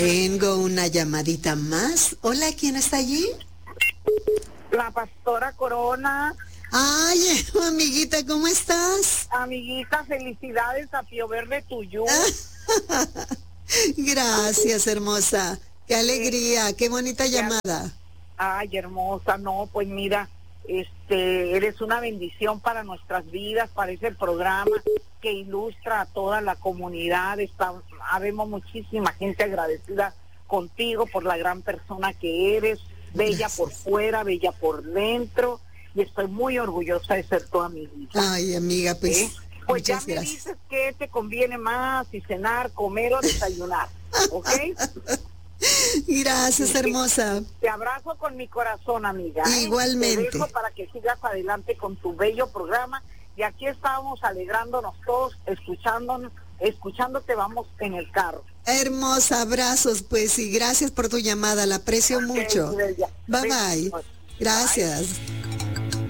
Tengo una llamadita más. Hola, ¿quién está allí? La pastora Corona. Ay, amiguita, ¿cómo estás? Amiguita, felicidades a Pío Verde Tuyú. Gracias, hermosa. Qué alegría, qué bonita llamada. Ay, hermosa, no, pues mira, eres una bendición para nuestras vidas, para ese programa que ilustra a toda la comunidad. Habemos muchísima gente agradecida contigo por la gran persona que eres, bella Gracias. por fuera, bella por dentro, y estoy muy orgullosa de ser tu amiguita. Ay, amiga, pues, Pues ya muchas me gracias. dices qué te conviene más, si cenar, comer o desayunar, ¿ok? Gracias, hermosa. Te abrazo con mi corazón, amiga. Igualmente. Te dejo para que sigas adelante con tu bello programa. Y aquí estamos alegrándonos todos, escuchándote, vamos en el carro. Hermosa, abrazos, pues, y gracias por tu llamada, la aprecio Ok, mucho. mi bella. Bye bye. Bye. Gracias.